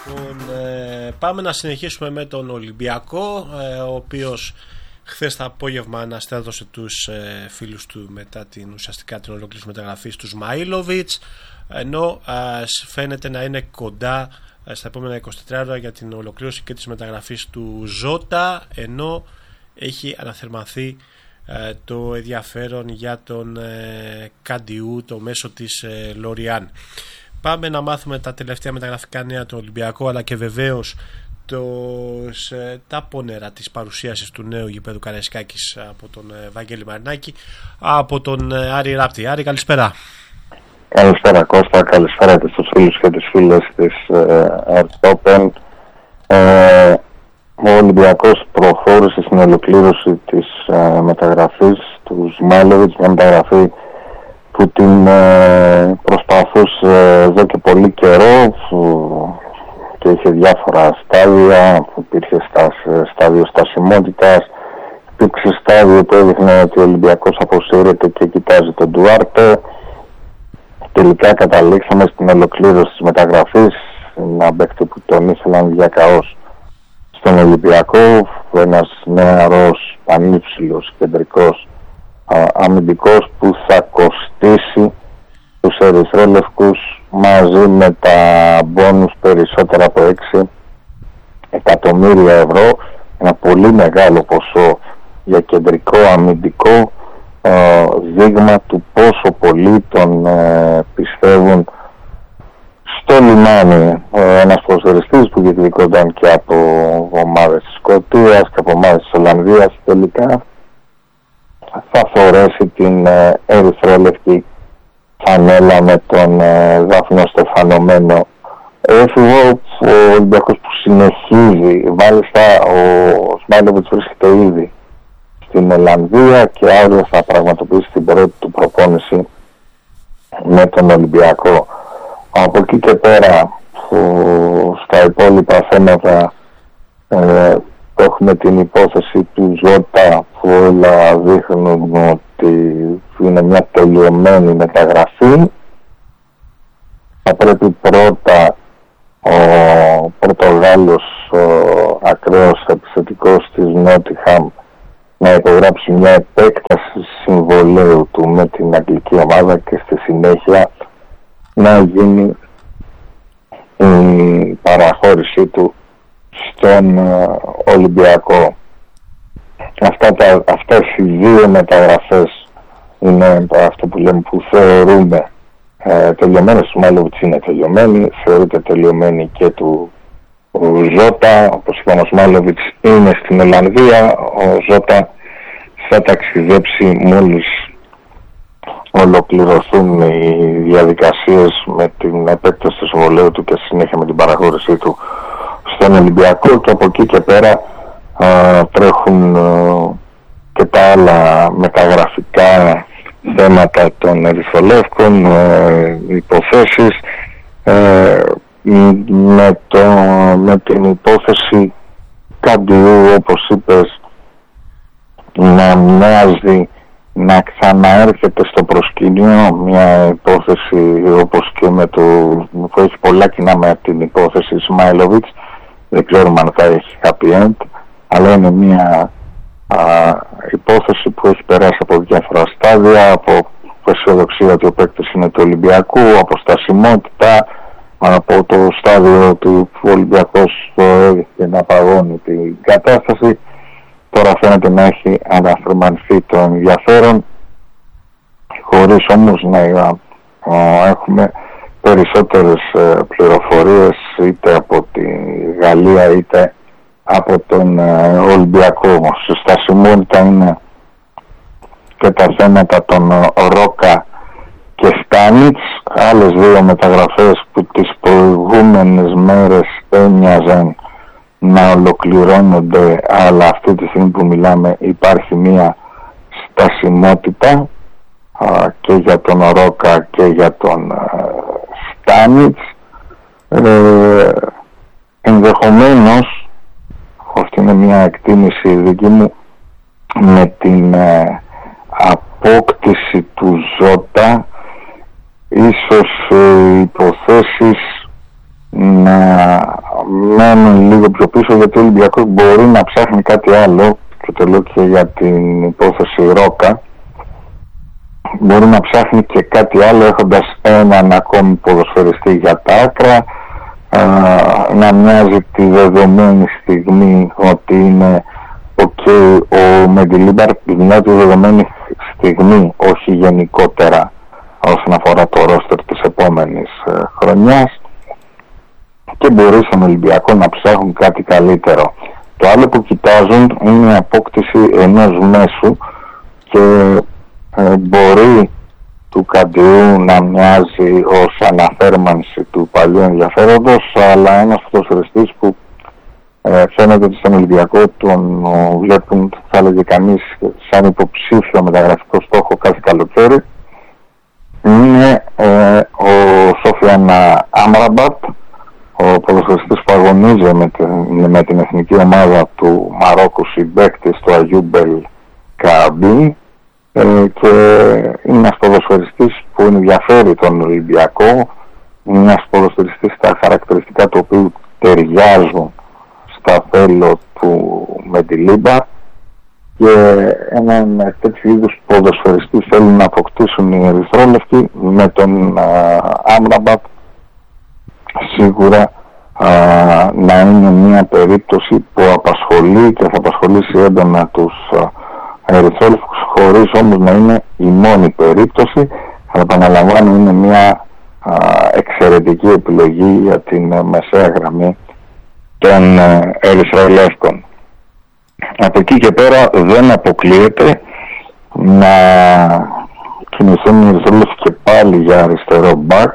Πάμε να συνεχίσουμε με τον Ολυμπιακό, ο οποίος χθες το απόγευμα αναστέδωσε τους φίλους του μετά την ουσιαστικά την ολοκλήρωση μεταγραφής του Σμαίλοβιτς, ενώ φαίνεται να είναι κοντά στα επόμενα 24 ώρα για την ολοκλήρωση και της μεταγραφής του Ζώτα, ενώ έχει αναθερμανθεί το ενδιαφέρον για τον Καντιού, το μέσο της Λοριάν. Πάμε να μάθουμε τα τελευταία μεταγραφικά νέα του Ολυμπιακού, αλλά και βεβαίως τα πόνερα της παρουσίασης του νέου γηπέδου Καραϊσκάκης από τον Βαγγέλη Μαρινάκη, από τον Άρη Ράπτη. Άρη, καλησπέρα. Καλησπέρα Κώστα, καλησπέρα και στους φίλους και τις φίλες της Earth Open. Ο Ολυμπιακός προχώρησε στην ολοκλήρωση της μεταγραφής του Σμαίλοβιτς, μια μεταγραφή που την προσπαθούσε εδώ και πολύ καιρό και είχε διάφορα στάδια, που υπήρχε στάδιο στασιμότητας, υπήρξε στάδιο που έδειχνε ότι ο Ολυμπιακός αποσύρεται και κοιτάζει τον Ντουάρτε. Τελικά καταλήξαμε στην ολοκλήρωση της μεταγραφής, ένα παίκτη που τον ήθελαν διακαώς στον Ολυμπιακό, ένας νεαρός, πανύψηλος, κεντρικός αμυντικός που θα κοστίσει τους ερυθρόλευκους μαζί με τα μπόνους περισσότερα από 6 εκατομμύρια ευρώ, ένα πολύ μεγάλο ποσό για κεντρικό αμυντικό, δείγμα του πόσο πολύ τον πιστεύουν στο λιμάνι. Ένας ποδοσφαιριστής που διεκδικόταν και από ομάδες της Σκωτίας και από ομάδες της Ολλανδίας, τελικά θα φορέσει την ερυθρόλευκη φανέλα με τον δάφνο-στεφανωμένο έφηβο. Ο Ολυμπιακός που συνεχίζει, μάλιστα ο Σμαίλοβιτς βρίσκεται ήδη στην Ολλανδία και αύριο θα πραγματοποιήσει την πρώτη του προπόνηση με τον Ολυμπιακό. Από εκεί και πέρα στα υπόλοιπα θέματα έχουμε την υπόθεση του Ζώτα, που όλα δείχνουν ότι είναι μια τελειωμένη μεταγραφή. Θα πρέπει πρώτα ο Πορτογάλος ακραίος επιθετικός της Νότιχαμ να υπογράψει μια επέκταση συμβολαίου του με την αγγλική ομάδα και στη συνέχεια να γίνει η παραχώρησή του στον Ολυμπιακό. Αυτές οι δύο μεταγραφές είναι αυτό που λέμε, που θεωρούμε τελειωμένες. Ο Σμαίλοβιτς είναι τελειωμένη, θεωρείται τελειωμένη και του Ζώτα. Όπως είπαμε, ο Σμαίλοβιτς είναι στην Ολλανδία, ο Ζώτα θα ταξιδέψει μόλις ολοκληρωθούν οι διαδικασίες με την επέκταση του συμβολαίου του και συνέχεια με την παραχώρησή του στον Ολυμπιακό, και από εκεί και πέρα τρέχουν και τα άλλα μεταγραφικά θέματα των ερυθρολεύκων, υποθέσεις, με την υπόθεση Καντιού, όπως είπες, να μοιάζει να ξαναέρχεται στο προσκήνιο, μια υπόθεση όπως και με που έχει πολλά κοινά με την υπόθεση Σμαίλοβιτς. Δεν ξέρουμε αν θα έχει happy end, αλλά είναι μια υπόθεση που έχει περάσει από διάφορα στάδια, από αισιοδοξία ότι ο παίκτης είναι του Ολυμπιακού, από στασιμότητα, από το στάδιο του Ολυμπιακός έδειχε να παγώνει την κατάσταση. Τώρα φαίνεται να έχει αναθερμανθεί το ενδιαφέρον, χωρίς όμως να έχουμε περισσότερες πληροφορίες είτε από τη Γαλλία είτε από τον Ολυμπιακό. Στη στασιμότητα είναι και τα θέματα των Ρόκα και Στάνιτς, άλλες δύο μεταγραφές που τις προηγούμενες μέρες έμοιαζαν να ολοκληρώνονται, αλλά αυτή τη στιγμή που μιλάμε υπάρχει μία στασιμότητα και για τον Ρόκα και για τον Στάνιτς. Ενδεχομένως, αυτή είναι μια εκτίμηση δική μου, με την απόκτηση του Ζώτα ίσως οι υποθέσεις να μένουν λίγο πιο πίσω, γιατί ο Ολυμπιακός μπορεί να ψάχνει κάτι άλλο, και το λέω και για την υπόθεση Ρόκα. Μπορεί να ψάχνει και κάτι άλλο έχοντας έναν ακόμη ποδοσφαιριστή για τα άκρα, να μοιάζει τη δεδομένη στιγμή ότι είναι ο Μεντιλίμπαρ, δηλαδή τη δεδομένη στιγμή, όχι γενικότερα όσον αφορά το ρόστερ της επόμενης χρονιάς, και μπορεί στον Ολυμπιακό να ψάχνουν κάτι καλύτερο. Το άλλο που κοιτάζουν είναι η απόκτηση ενός μέσου, και μπορεί του Καντιού να μοιάζει ως αναφέρμανση του παλιού ενδιαφέροντος, αλλά ένας ποδοσφαιριστής που φαίνεται ότι στον Ολυμπιακό τον βλέπουν, θα έλεγε κανείς, σαν υποψήφιο μεταγραφικό στόχο κάθε καλοκαίρι, είναι ο Σόφιαν Άμραμπατ, ο ποδοσφαιριστής που αγωνίζει με την εθνική ομάδα του Μαρόκου, συμπαίκτης του Αγιούμπελ Καμπίν, και είναι ένας ποδοσφαιριστής που ενδιαφέρει τον Ολυμπιακό, είναι ένας ποδοσφαιριστής τα χαρακτηριστικά του οποίου ταιριάζουν στα θέλω του Μεντιλίμπα, και έναν τέτοιου είδους ποδοσφαιριστή θέλουν να αποκτήσουν οι ερυθρόλευκοι. Με τον Άμραμπατ σίγουρα να είναι μια περίπτωση που απασχολεί και θα απασχολήσει έντονα τους ερυθρόλευκους, χωρίς όμως να είναι η μόνη περίπτωση. Αλλά επαναλαμβάνω, είναι μια εξαιρετική επιλογή για την μεσαία γραμμή των ερυθρολεύκων. Από εκεί και πέρα δεν αποκλείεται να κινηθούν οι ερυθρόλευκοι και πάλι για αριστερό μπακ,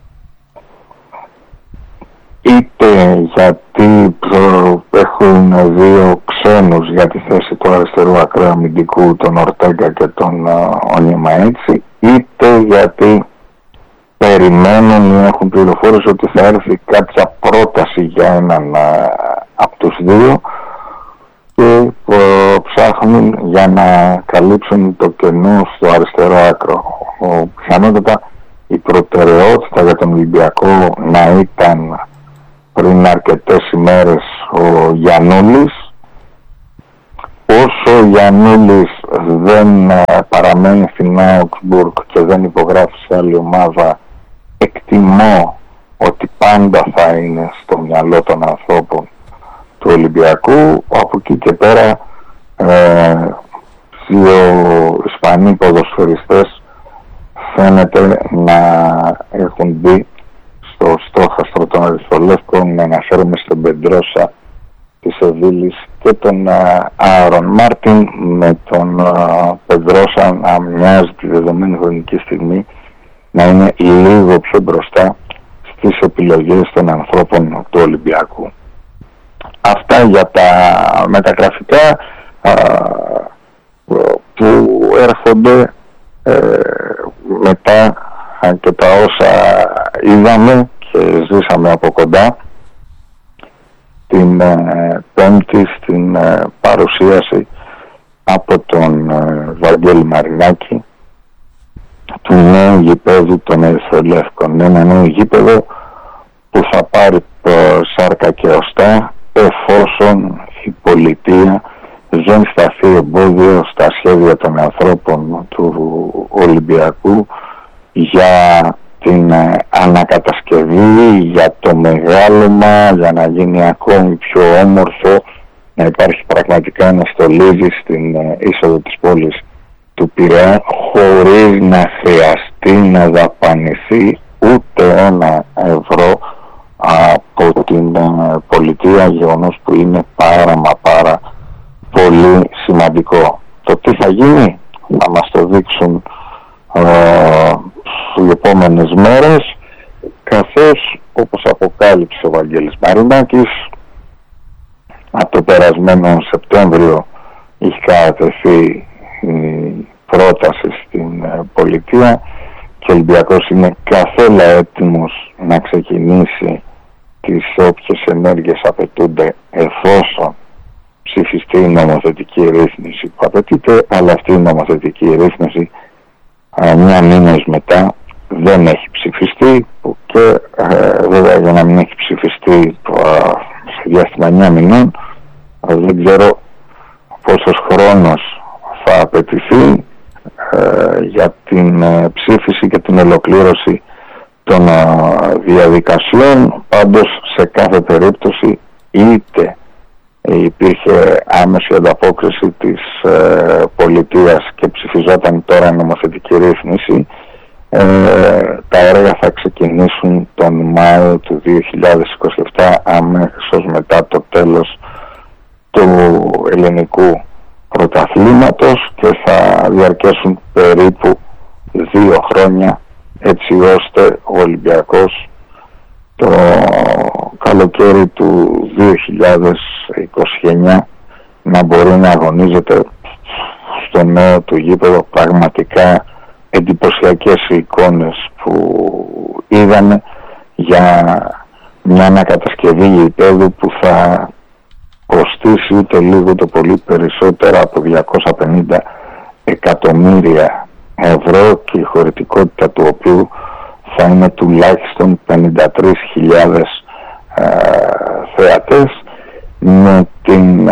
είτε γιατί έχουν δύο ξένους για τη θέση του αριστερού ακραίου αμυντικού, τον Ορτέγκα και τον Ονιεμαΐτσι, είτε γιατί περιμένουν ή έχουν πληροφόρηση ότι θα έρθει κάποια πρόταση για έναν από τους δύο, και ψάχνουν για να καλύψουν το κενό στο αριστερό άκρο. Πιθανότατα η προτεραιότητα για τον Ολυμπιακό να ήταν πριν αρκετές ημέρες ο Γιαννούλης. Όσο ο Γιαννούλης δεν παραμένει στην Augsburg και δεν υπογράφει σε άλλη ομάδα, εκτιμώ ότι πάντα θα είναι στο μυαλό των ανθρώπων του Ολυμπιακού. Από εκεί και πέρα δύο Ισπανοί ποδοσφαιριστές φαίνεται να έχουν μπει στο στόχαστρο των ερυθρολεύκων. Να αναφέρομαι στον Πεντρόσα της Σεβίλης και τον Άρον Μάρτιν, με τον Πεντρόσα να μοιάζει τη δεδομένη χρονική στιγμή να είναι λίγο πιο μπροστά στις επιλογές των ανθρώπων του Ολυμπιακού. Αυτά για τα μεταγραφικά που έρχονται μετά και τα όσα είδαμε και ζήσαμε από κοντά την Πέμπτη στην παρουσίαση από τον Βαγγέλη Μαρινάκη του νέου γηπέδου των Ερυθρολεύκων. Ένα νέο γήπεδο που θα πάρει σάρκα και οστά εφόσον η πολιτεία δεν σταθεί εμπόδιο στα σχέδια των ανθρώπων του Ολυμπιακού για την ανακατασκευή, για το μεγάλωμα, για να γίνει ακόμη πιο όμορφο, να υπάρχει πραγματικά ένα στολίδι στην είσοδο της πόλης του Πειραιά, χωρίς να χρειαστεί να δαπανηθεί ούτε ένα ευρώ από την πολιτεία, γεγονός που είναι πάρα πολύ σημαντικό. Το τι θα γίνει θα μας το δείξουν οι επόμενες μέρες, καθώς όπως αποκάλυψε ο Βαγγέλης Μαρινάκης, από το περασμένο Σεπτέμβριο έχει κατατεθεί η πρόταση στην πολιτεία και ο Ολυμπιακός είναι καθόλου έτοιμος να ξεκινήσει τις όποιες ενέργειες απαιτούνται εφόσον ψηφιστεί η νομοθετική ρύθμιση που απαιτείται, αλλά αυτή η νομοθετική ρύθμιση μια μήνες μετά δεν έχει ψηφιστεί, και βέβαια για να μην έχει ψηφιστεί σε διάστημα 9 μηνών. Δεν ξέρω πόσος χρόνος θα απαιτηθεί για την ψήφιση και την ολοκλήρωση των διαδικασιών. Πάντως σε κάθε περίπτωση είτε υπήρχε άμεση ανταπόκριση της πολιτείας και ψηφιζόταν τώρα νομοθετική ρύθμιση, τα έργα θα ξεκινήσουν τον Μάιο του 2027, αμέσως μετά το τέλος του ελληνικού πρωταθλήματος, και θα διαρκέσουν περίπου 2 χρόνια, έτσι ώστε ο Ολυμπιακός το καλοκαίρι του 2029 να μπορεί να αγωνίζεται στο νέο του γήπεδο. Πραγματικά εντυπωσιακές εικόνες που είδαμε για μια ανακατασκευή γηπέδου που θα κοστίσει ούτε λίγο το πολύ περισσότερα από 250 εκατομμύρια ευρώ, και η χωρητικότητα του οποίου θα είναι τουλάχιστον 53.000 θεατές, με την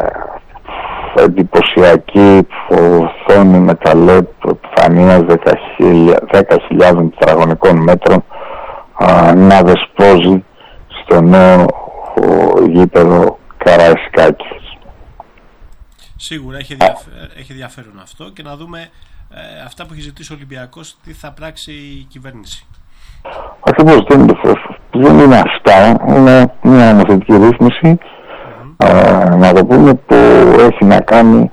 εντυπωσιακή οθόνη με τα LED επιφανείας 10.000 τετραγωνικών μέτρων να δεσπόζει στο νέο γήπεδο Καραϊσκάκης. Σίγουρα έχει ενδιαφέρον αυτό, και να δούμε αυτά που έχει ζητήσει ο Ολυμπιακός, τι θα πράξει η κυβέρνηση. Ακριβώς, δεν είναι αυτά, είναι μια νομοθετική ρύθμιση, να το πούμε, που έχει να κάνει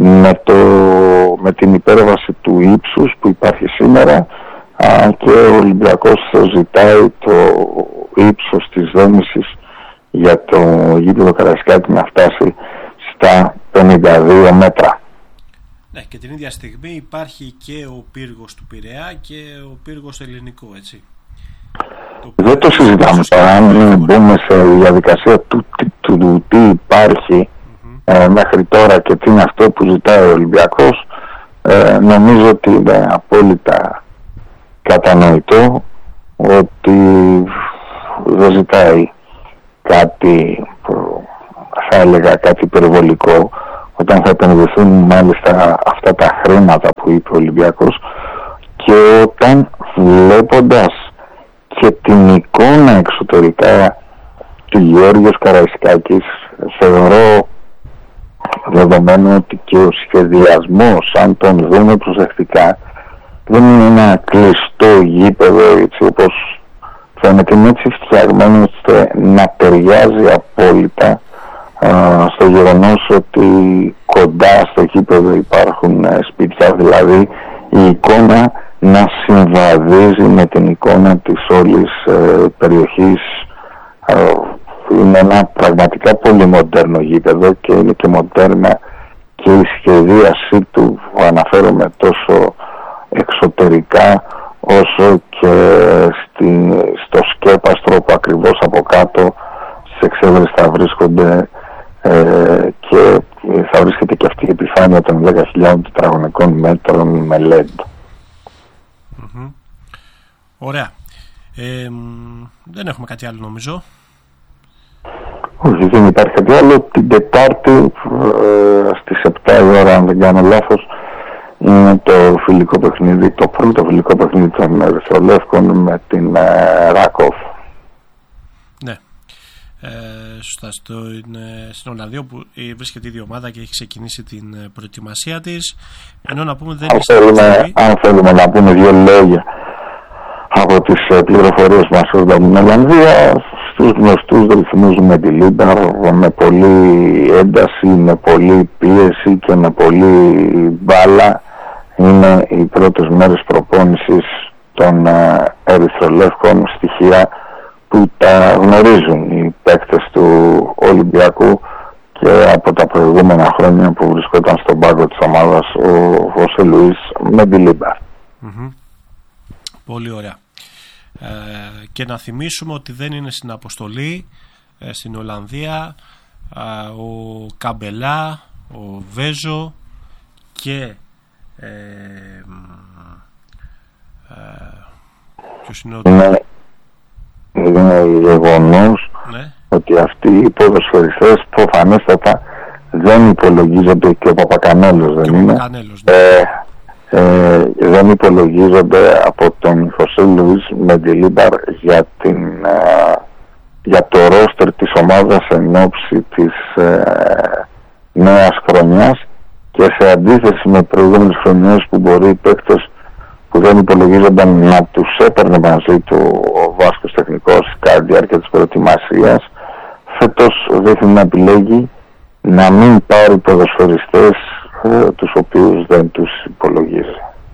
με την υπέρβαση του ύψους που υπάρχει σήμερα, και ο Ολυμπιακός ζητάει το ύψος της δόμησης για το γήπεδο Καραϊσκάκη να φτάσει στα 52 μέτρα. Ναι, και την ίδια στιγμή υπάρχει και ο πύργος του Πειραιά και ο πύργος ελληνικό, έτσι. Δεν το συζητάμε τώρα, αν μπούμε σε διαδικασία του τι υπάρχει μέχρι τώρα και τι είναι αυτό που ζητάει ο Ολυμπιακός. Νομίζω ότι είναι απόλυτα κατανοητό ότι δεν ζητάει κάτι, θα έλεγα κάτι υπερβολικό, όταν θα επενδυθούν μάλιστα αυτά τα χρήματα που είπε ο Ολυμπιακός, και όταν βλέποντας και την εικόνα εξωτερικά του Γεώργιος Καραϊσκάκης, θεωρώ δεδομένου ότι και ο σχεδιασμός, αν τον δούμε προσεκτικά, δεν είναι ένα κλειστό γήπεδο έτσι όπως φαίνεται, είναι έτσι φτιαγμένο ώστε να ταιριάζει απόλυτα στο γεγονός ότι κοντά στο γήπεδο υπάρχουν σπίτια, δηλαδή η εικόνα να συμβαδίζει με την εικόνα της όλης περιοχής. Είναι ένα πραγματικά πολύ μοντέρνο γήπεδο, και είναι και μοντέρνα και η σχεδίασή του, που αναφέρομαι τόσο εξωτερικά όσο και στο σκέπαστρο που ακριβώς από κάτω στις εξέδρες θα βρίσκονται και θα βρίσκεται και αυτή η επιφάνεια των 10.000 τετραγωνικών μέτρων με LED. Ωραία. Δεν έχουμε κάτι άλλο νομίζω. Όχι, δεν υπάρχει κάτι άλλο. Την Τετάρτη στις 7 η ώρα, αν δεν κάνω λάθος, είναι το φιλικό παιχνίδι, το πρώτο φιλικό παιχνίδι των Ερυθρολεύκων με την Ράκοφ. Ναι. Σωστά, στην Ολλανδία που βρίσκεται η ίδια ομάδα και έχει ξεκινήσει την προετοιμασία της. Ενώ να πούμε αν θέλουμε να πούμε δύο λόγια από τις πληροφορίες μας από την Ολλανδία, στους γνωστούς ρυθμούς με τη Λίμπαρ, με πολλή ένταση, με πολλή πίεση και με πολλή μπάλα, είναι οι πρώτες μέρες προπόνησης των Ερυθρολεύκων, στοιχεία που τα γνωρίζουν οι παίκτες του Ολυμπιακού και από τα προηγούμενα χρόνια που βρισκόταν στον πάγκο της ομάδας ο Χωσέ Λουίς με τη Λίμπαρ. Πολύ ωραία. Και να θυμίσουμε ότι δεν είναι στην αποστολή στην Ολλανδία ο Καμπελά, ο Βέζο και ποιος είναι ο είναι γεγονός Ναι. Ότι αυτοί οι ποδοσφαιριστές προφανέστατα δεν υπολογίζονται, και ο Παπακανέλος δεν είναι, δεν υπολογίζονται από τον Χωσέ Λουίς Μεντιλίμπαρ για το ρόστερ της ομάδας εν ώψη της νέας χρονιάς, και σε αντίθεση με προηγούμενες χρονιές που μπορεί οι παίκτες που δεν υπολογίζονταν να τους έπαιρνε μαζί του ο Βάσκος τεχνικός κατά τη διάρκεια της προετοιμασίας, φέτος δείχνει να επιλέγει να μην πάρει ποδοσφαιριστές τους οποίους δεν τους υπολογίζει.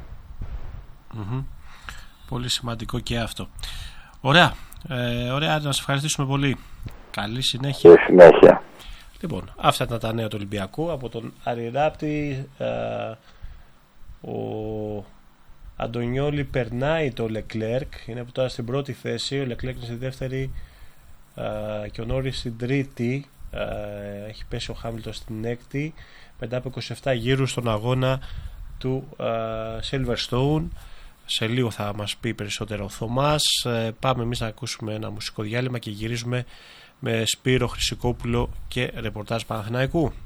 Πολύ σημαντικό και αυτό. Ωραία, να σας ευχαριστήσουμε πολύ. Καλή συνέχεια. Και συνέχεια. Λοιπόν, αυτά ήταν τα νέα του Ολυμπιακού από τον Άρη Ράπτη. Ο Αντωνιόλη περνάει το Λεκλέρκ, είναι τώρα στην πρώτη θέση, ο Λεκλέρκ είναι στη δεύτερη και ο Νόρις στην τρίτη. Έχει πέσει ο Χάμιλτον στην έκτη μετά από 27 γύρους στον αγώνα του Silverstone. Σε λίγο θα μας πει περισσότερο ο Θωμάς. Πάμε εμείς να ακούσουμε ένα μουσικό διάλειμμα και γυρίζουμε με Σπύρο Χρυσικόπουλο και ρεπορτάζ Παναθηναϊκού.